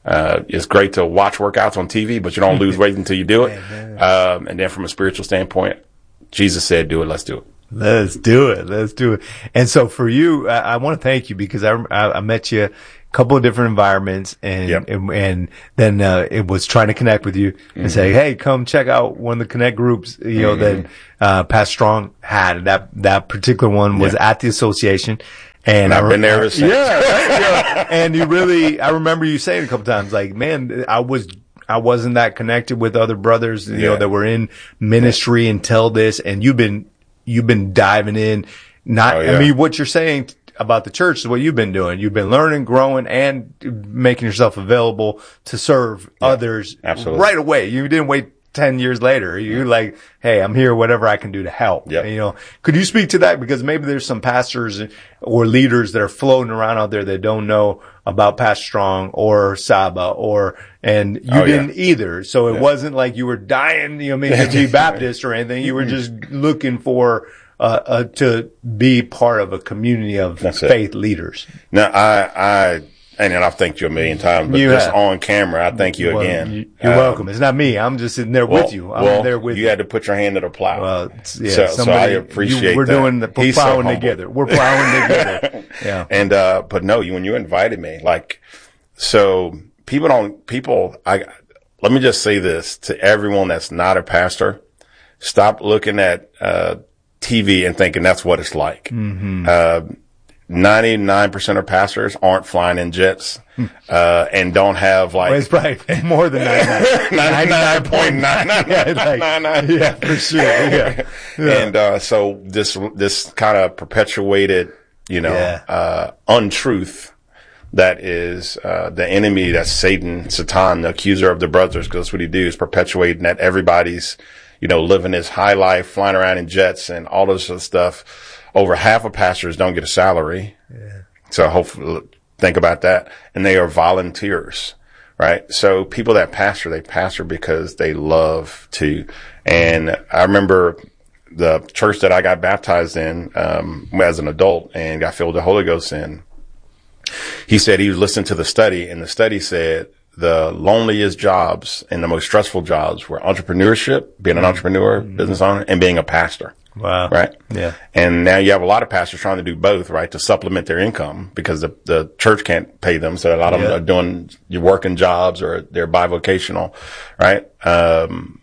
Uh, it's great to watch workouts on T V, but you don't lose weight until you do it. Um, and then from a spiritual standpoint, Jesus said, do it. Let's do it. Let's do it. Let's do it. And so for you, I, I want to thank you because I, I, I met you a couple of different environments and, yep. and, and then, uh, it was trying to connect with you mm-hmm. and say, hey, come check out one of the Connect groups, you know, mm-hmm. that, uh, Pastor Strong had. That, that particular one was yeah. at the association. And I've I, been there ever since. Yeah, right, yeah. And you really, I remember you saying a couple times, like, man, I was, I wasn't that connected with other brothers, you yeah. know, that were in ministry yeah. until this. And you've been, you've been diving in. Not, oh, yeah. I mean, what you're saying about the church is what you've been doing. You've been learning, growing, and making yourself available to serve yeah. others Absolutely. Right away. You didn't wait ten years later. You're like, hey, I'm here, whatever I can do to help. Yep. You know, could you speak to that? Because maybe there's some pastors or leaders that are floating around out there that don't know about Pastor Strong or Saba or, and you oh, didn't yeah. either. So it yeah. wasn't like you were dying, you know, maybe to be Baptist or anything. You were just looking for, uh, uh, to be part of a community of That's faith it. leaders. No, I, I, and I've thanked you a million times, but you just have. on camera, I thank you well, again. You're um, welcome. It's not me. I'm just sitting there well, with you. I'm well, there with you. You had to put your hand to the plow. Well, yeah, so, somebody, so I appreciate you, we're that. doing the we're He's plowing so together. We're plowing together. Yeah. And, uh, but no, you, when you invited me, like, so people don't, people, I, let me just say this to everyone that's not a pastor. Stop looking at, uh, T V and thinking that's what it's like. Mm-hmm. Uh, ninety-nine percent of pastors aren't flying in jets, uh, and don't have like. Well, it's probably more than ninety-nine. ninety-nine point nine nine nine. Yeah, for sure. Yeah. yeah. And, uh, so this, this kind of perpetuated, you know, yeah. uh, untruth that is, uh, the enemy, that's Satan, Satan, the accuser of the brothers, because that's what he do is perpetuating that everybody's, you know, living this high life, flying around in jets and all this other stuff. Over half of pastors don't get a salary. Yeah. So hopefully think about that. And they are volunteers, right? So people that pastor, they pastor because they love to. And I remember the church that I got baptized in, um, as an adult and got filled with the Holy Ghost in. He said he was listening to the study and the study said the loneliest jobs and the most stressful jobs were entrepreneurship, being an entrepreneur, mm-hmm. business owner, and being a pastor. Wow. Right? Yeah. And now you have a lot of pastors trying to do both, right? To supplement their income because the, the church can't pay them. So a lot of yeah. them are doing your working jobs or they're bivocational, right? Um,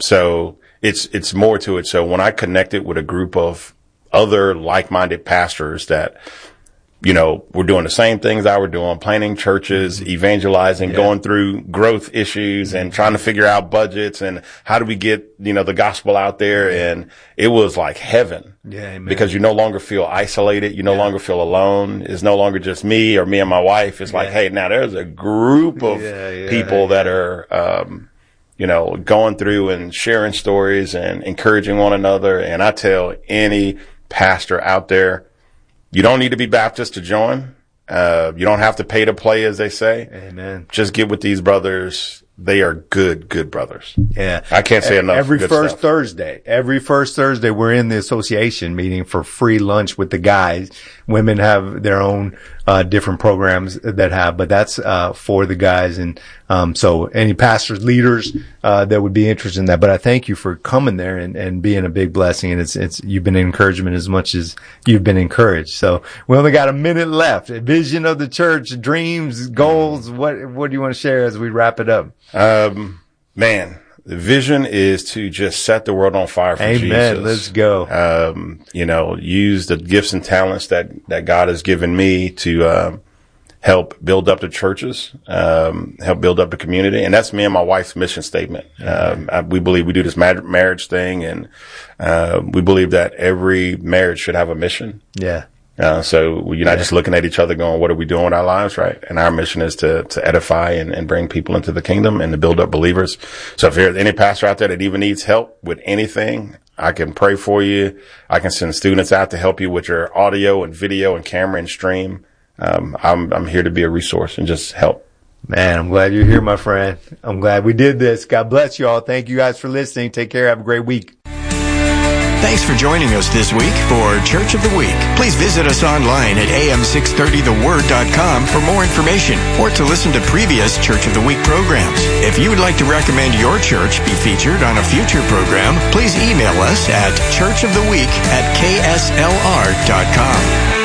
so it's, it's more to it. So when I connected with a group of other like-minded pastors that, you know, we're doing the same things I were doing, planning churches, evangelizing, yeah. going through growth issues and trying to figure out budgets and how do we get, you know, the gospel out there. And it was like heaven. Yeah, amen. Because you no longer feel isolated. You no yeah. longer feel alone. It's no longer just me or me and my wife. It's yeah. like, hey, now there's a group of yeah, yeah, people yeah. that are, um, you know, going through and sharing stories and encouraging one another. And I tell any pastor out there, you don't need to be Baptist to join. Uh, you don't have to pay to play, as they say. Amen. Just get with these brothers. They are good, good brothers. Yeah. I can't say enough. Every good first stuff. Thursday, every first Thursday, we're in the association meeting for free lunch with the guys. Women have their own, uh, different programs that have, but that's, uh, for the guys. And, um, so any pastors, leaders, uh, that would be interested in that. But I thank you for coming there and, and being a big blessing. And it's, it's, you've been an encouragement as much as you've been encouraged. So we only got a minute left. A vision of the church, dreams, goals. What, what do you want to share as we wrap it up? Um, man, the vision is to just set the world on fire for Amen. Jesus. Amen. Let's go. Um, you know, use the gifts and talents that, that God has given me to, um, help build up the churches, um, help build up the community. And that's me and my wife's mission statement. Um, I, we believe we do this mar- marriage thing and, uh, we believe that every marriage should have a mission. Yeah. Uh, so you're not yeah. just looking at each other going, what are we doing with our lives, right? And our mission is to, to edify and, and bring people into the kingdom and to build up believers. So if there's any pastor out there that even needs help with anything, I can pray for you. I can send students out to help you with your audio and video and camera and stream. Um, I'm, I'm here to be a resource and just help. Man, I'm glad you're here, my friend. I'm glad we did this. God bless you all. Thank you guys for listening. Take care. Have a great week. Thanks for joining us this week for Church of the Week. Please visit us online at a m six thirty the word dot com for more information or to listen to previous Church of the Week programs. If you would like to recommend your church be featured on a future program, please email us at churchoftheweek at k s l r dot com.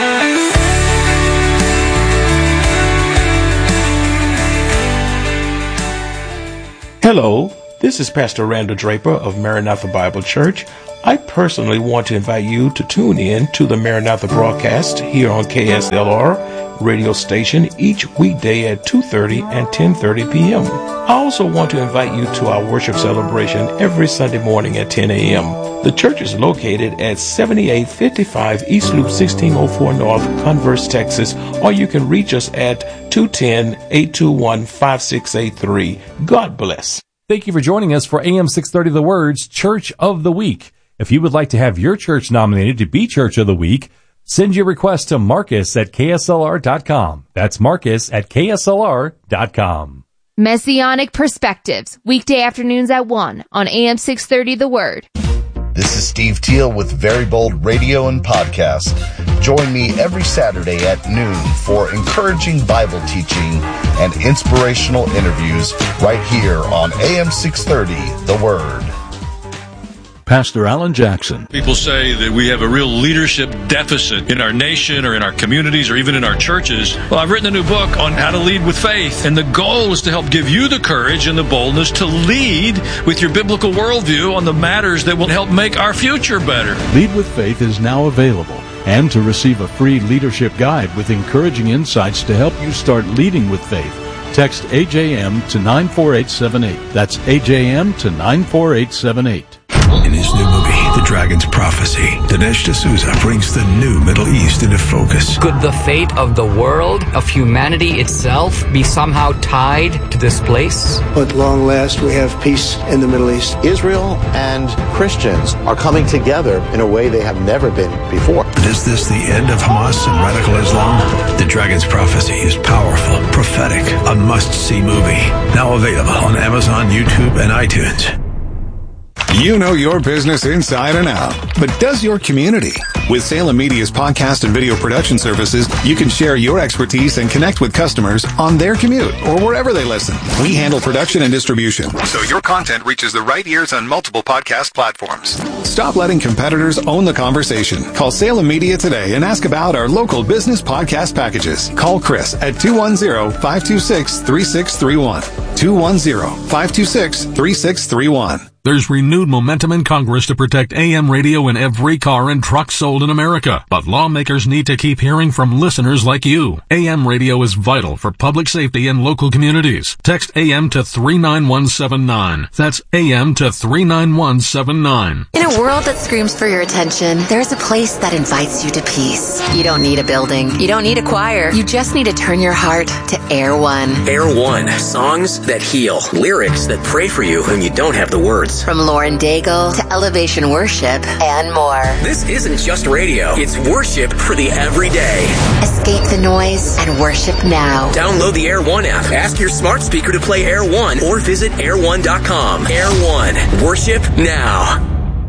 Hello, this is Pastor Randall Draper of Maranatha Bible Church. I personally want to invite you to tune in to the Maranatha broadcast here on K S L R radio station each weekday at two thirty and ten thirty p.m. I also want to invite you to our worship celebration every Sunday morning at ten a.m. The church is located at seventy-eight fifty-five East Loop sixteen oh four North, Converse, Texas, or you can reach us at two one zero, eight two one, five six eight three. God bless. Thank you for joining us for A M six thirty The Word's Church of the Week. If you would like to have your church nominated to be Church of the Week, send your request to Marcus at K S L R dot com. That's Marcus at K S L R dot com. Messianic Perspectives, weekday afternoons at one on A M six thirty The Word. This is Steve Teal with Very Bold Radio and Podcast. Join me every Saturday at noon for encouraging Bible teaching and inspirational interviews right here on A M six thirty The Word. Pastor Alan Jackson. People say that we have a real leadership deficit in our nation or in our communities or even in our churches. Well, I've written a new book on how to lead with faith, and the goal is to help give you the courage and the boldness to lead with your biblical worldview on the matters that will help make our future better. Lead with Faith is now available. And to receive a free leadership guide with encouraging insights to help you start leading with faith, text A J M to nine four eight seven eight. That's A J M to nine four eight seven eight. In his new movie, The Dragon's Prophecy, Dinesh D'Souza brings the new Middle East into focus. Could the fate of the world, of humanity itself, be somehow tied to this place? At long last, we have peace in the Middle East. Israel and Christians are coming together in a way they have never been before. But is this the end of Hamas and radical Islam? The Dragon's Prophecy is powerful, prophetic, a must-see movie. Now available on Amazon, YouTube, and iTunes. You know your business inside and out, but does your community? With Salem Media's podcast and video production services, you can share your expertise and connect with customers on their commute or wherever they listen. We handle production and distribution, so your content reaches the right ears on multiple podcast platforms. Stop letting competitors own the conversation. Call Salem Media today and ask about our local business podcast packages. Call Chris at two one zero, five two six, three six three one. two one zero, five two six, three six three one. There's renewed momentum in Congress to protect A M radio in every car and truck sold in America. But lawmakers need to keep hearing from listeners like you. A M radio is vital for public safety in local communities. Text A M to three nine one seven nine. That's A M to three nine one seven nine. In a world that screams for your attention, there's a place that invites you to peace. You don't need a building. You don't need a choir. You just need to turn your heart to Air One. Air One. Songs that heal. Lyrics that pray for you when you don't have the words. From Lauren Daigle to Elevation Worship and more. This isn't just radio. It's worship for the everyday. Escape the noise and worship now. Download the Air One app. Ask your smart speaker to play Air One or visit air one dot com. Air One. Worship now.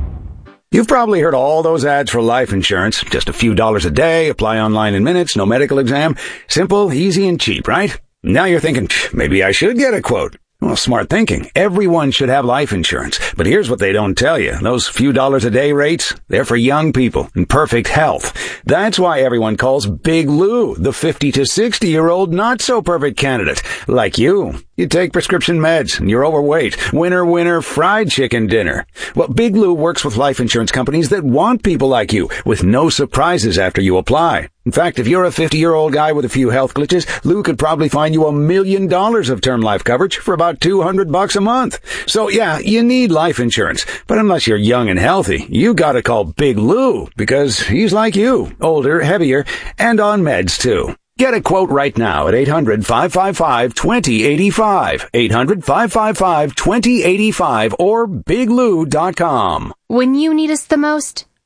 You've probably heard all those ads for life insurance. Just a few dollars a day, apply online in minutes, no medical exam. Simple, easy, and cheap, right? Now you're thinking, maybe I should get a quote. Well, smart thinking. Everyone should have life insurance. But here's what they don't tell you. Those few dollars a day rates, they're for young people in perfect health. That's why everyone calls Big Lou the fifty to sixty year old not so perfect candidate. Like you. You take prescription meds and you're overweight. Winner, winner, fried chicken dinner. Well, Big Lou works with life insurance companies that want people like you with no surprises after you apply. In fact, if you're a fifty-year-old guy with a few health glitches, Lou could probably find you a million dollars of term life coverage for about two hundred bucks a month. So yeah, you need life insurance. But unless you're young and healthy, you gotta call Big Lou because he's like you, older, heavier, and on meds too. Get a quote right now at eight hundred, five five five, two zero eight five, eight hundred, five five five, two zero eight five, or big lou dot com. When you need us the most,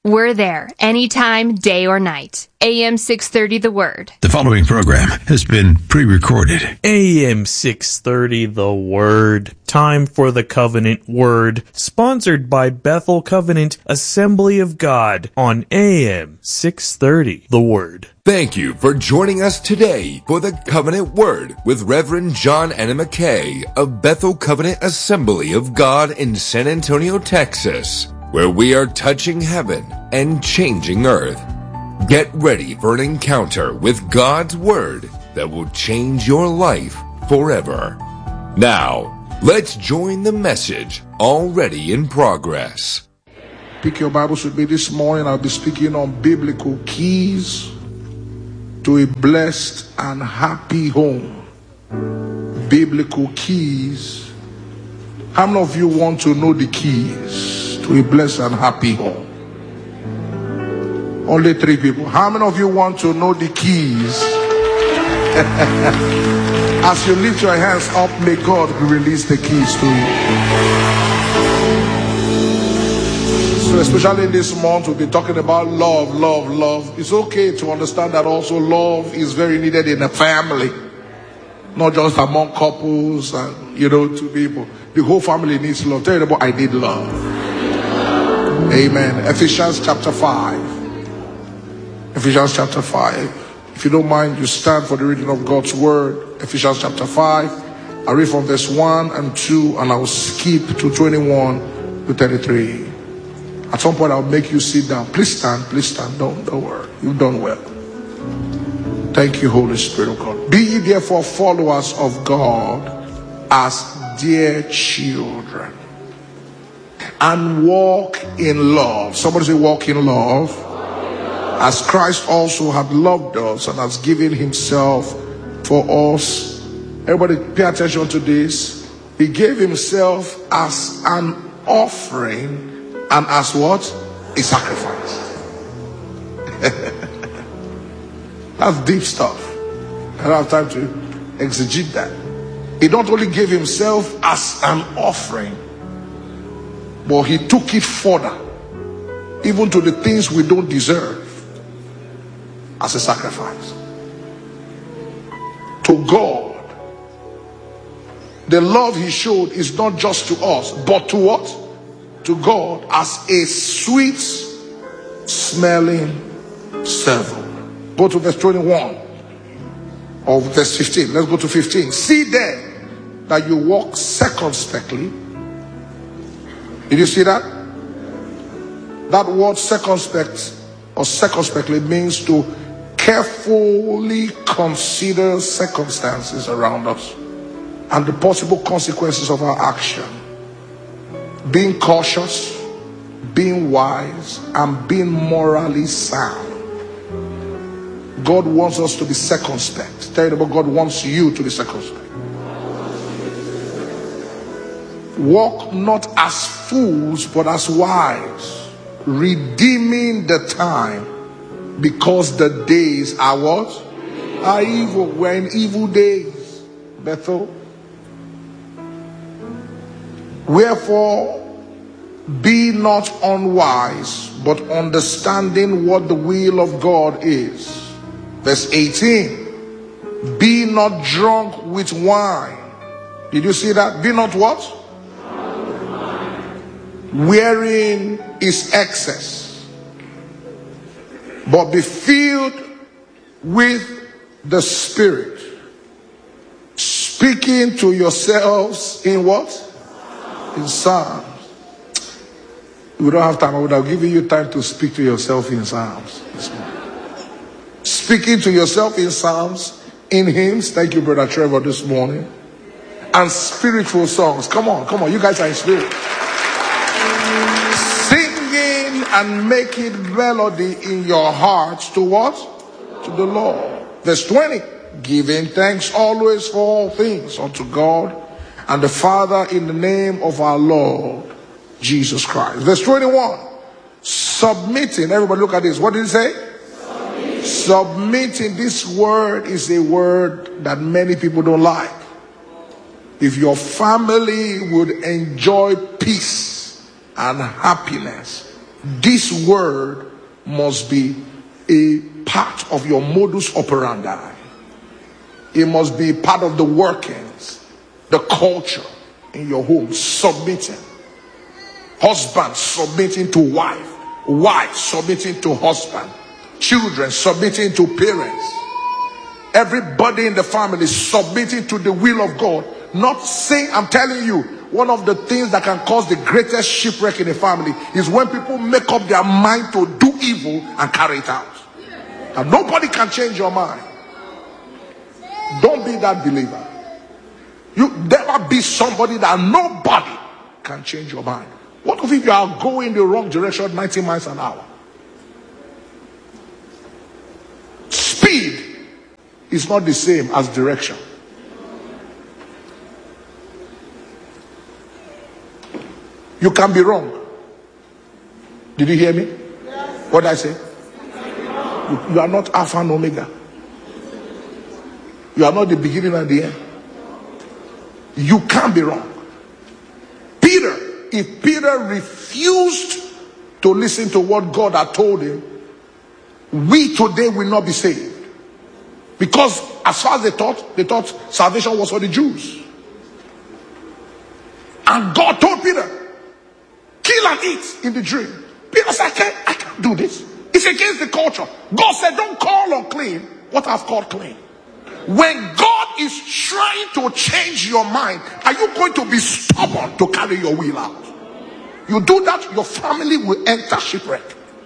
We're there anytime, day or night. A M six thirty The Word. The following program has been pre-recorded. A M six thirty The Word. Time for the Covenant Word. Sponsored by Bethel Covenant Assembly of God on A M six thirty The Word. Thank you for joining us today for the Covenant Word with Reverend John Anna McKay of Bethel Covenant Assembly of God in San Antonio, Texas, where we are touching heaven and changing earth. Get ready for an encounter with God's Word that will change your life forever. Now, let's join the message already in progress. Pick your Bibles with me this morning. I'll be speaking on biblical keys to a blessed and happy home. Biblical keys. How many of you want to know the keys to a blessed and happy home? Only three people. How many of you want to know the keys? As you lift your hands up, may God release the keys to you. So especially this month, we'll be talking about love, love, love. It's okay to understand that also love is very needed in a family. Not just among couples and, you know, two people. The whole family needs love. Tell you about I need love. Amen. Ephesians chapter five. Ephesians chapter five. If you don't mind, you stand for the reading of God's word. Ephesians chapter five. I read from verse one and two, and I will skip to twenty-one to thirty-three. At some point, I'll make you sit down. Please stand, please stand. Don't, don't worry. You've done well. Thank you, Holy Spirit of God. Be ye therefore followers of God as dear children, and walk in love. Somebody say, walk in love. As Christ also had loved us and has given himself for us. Everybody pay attention to this. He gave himself as an offering and as what? A sacrifice. That's deep stuff. I don't have time to exegete that. He not only gave himself as an offering, but he took it further, even to the things we don't deserve, as a sacrifice. To God, the love he showed is not just to us, but to what? To God as a sweet smelling savour. Go to verse twenty-one or verse fifteen. Let's go to fifteen. See then that you walk circumspectly. Did you see that? That word circumspect or circumspectly means to carefully consider circumstances around us and the possible consequences of our action. Being cautious, being wise, and being morally sound. God wants us to be circumspect. Tell you about God wants you to be circumspect. Walk not as fools, but as wise, redeeming the time, because the days are what? Are evil. We're in evil days, Bethel. Wherefore, be not unwise, but understanding what the will of God is. Verse eighteen. Be not drunk with wine. Did you see that? Be not what? Wherein is excess. But be filled with the Spirit, speaking to yourselves in what? In Psalms. We don't have time. I would have given you time to speak to yourself in Psalms this morning. Speaking to yourself in Psalms, in hymns. Thank you, Brother Trevor, this morning. And spiritual songs. Come on, come on. You guys are in spirit. Singing and making melody in your hearts to what? To the Lord. Verse twenty. Giving thanks always for all things unto God and the Father in the name of our Lord Jesus Christ. Verse twenty-one. Submitting. Everybody look at this. What did it say? Submitting. Submitting. This word is a word that many people don't like. If your family would enjoy peace and happiness, This word must be a part of your modus operandi. It must be part of the workings, the culture in your home. Submitting. Husband submitting to wife. Wife submitting to husband. Children submitting to parents. Everybody in the family submitting to the will of God. Not saying, I'm telling you, one of the things that can cause the greatest shipwreck in a family is when people make up their mind to do evil and carry it out. And nobody can change your mind. Don't be that believer. You never be somebody that nobody can change your mind. What if you are going the wrong direction ninety miles an hour? Speed is not the same as direction. You can be wrong. Did you hear me? Yes. What did I say? You, you are not Alpha and Omega. You are not the beginning and the end. You can't be wrong. Peter, if Peter refused to listen to what God had told him, we today will not be saved. Because as far as they thought, they thought salvation was for the Jews. And God told Peter, kill and eat in the dream. Peter said, I can't, I can't do this. It's against the culture. God said, don't call unclean what I've called clean. When God is trying to change your mind, are you going to be stubborn to carry your will out? You do that, your family will enter shipwreck.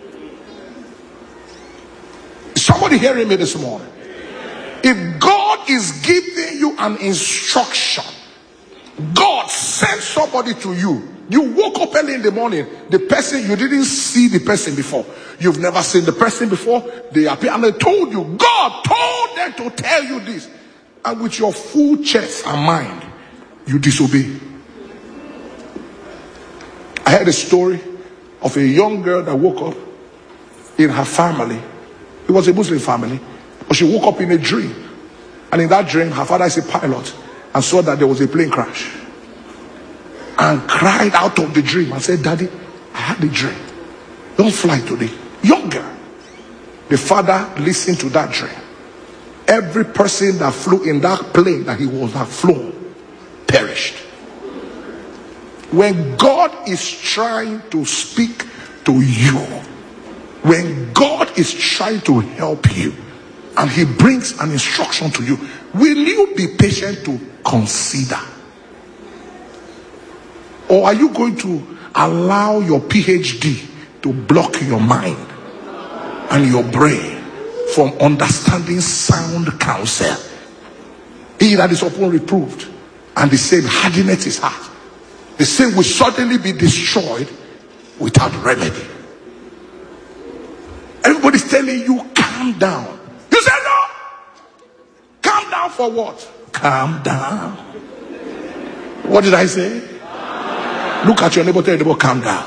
Is somebody hearing me this morning? If God is giving you an instruction, God sent somebody to you. You woke up early in the morning, the person, you didn't see the person before. You've never seen the person before. They appear and they told you, God told them to tell you this. And with your full chest and mind, you disobey. I heard a story of a young girl that woke up in her family. It was a Muslim family. But she woke up in a dream. And in that dream, her father is a pilot and saw that there was a plane crash. And cried out of the dream and said, Daddy, I had a dream. Don't fly today. Young girl. The father listened to that dream. Every person that flew in that plane that he was have flown perished. When God is trying to speak to you, when God is trying to help you, and he brings an instruction to you, will you be patient to consider? Or are you going to allow your P H D to block your mind and your brain from understanding sound counsel? He that is often reproved and the same hardeneth his heart, the same will suddenly be destroyed without remedy. Everybody's telling you, calm down. You say no. Calm down for what? Calm down. What did I say? Look at your neighbor, tell your neighbor, calm down.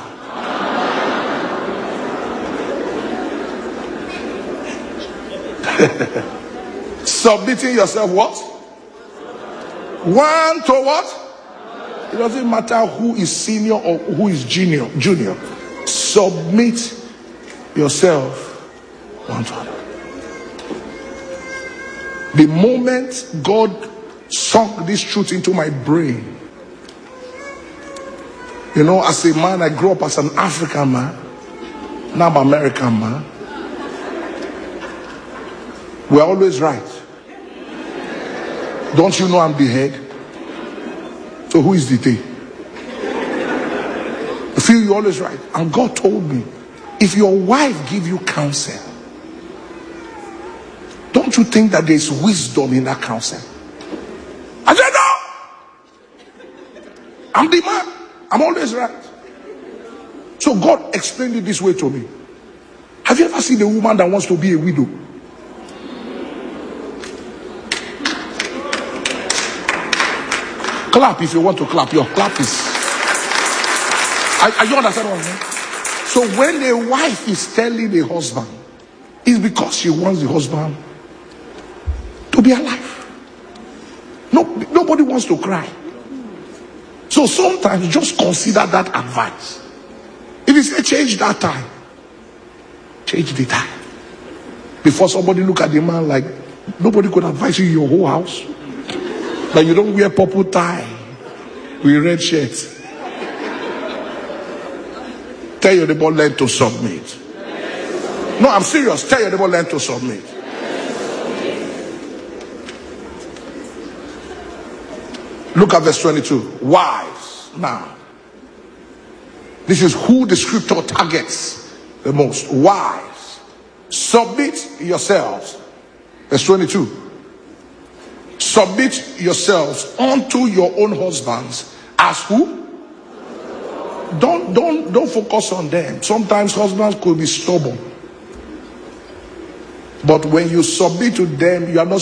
Submitting yourself what? One to what? It doesn't matter who is senior or who is junior. Junior. Submit yourself one to another. The moment God sunk this truth into my brain, you know, as a man, I grew up as an African man. Now I'm an American man. We're always right. Don't you know I'm the head? So who is the tail? I feel you're always right. And God told me, if your wife give you counsel, don't you think that there's wisdom in that counsel? I said no. I'm the man. I'm always right. So God explained it this way to me. Have you ever seen a woman that wants to be a widow? Clap if you want to clap. Your clap is... Are, are you understand what I'm saying? So when a wife is telling a husband, it's because she wants the husband to be alive. No, nobody wants to cry. So sometimes just consider that advice. It If you say change that tie, change the tie. Before somebody look at the man like, nobody could advise you in your whole house that you don't wear purple tie with red shirt. Tell your neighbor, learn to submit. No, I'm serious. Tell your neighbor, learn to submit. Look at verse twenty-two. Wives. Now, this is who the scripture targets the most. Wives, submit yourselves. Verse twenty-two. Submit yourselves unto your own husbands as who? Don't don't don't focus on them. Sometimes husbands could be stubborn. But when you submit to them, you are not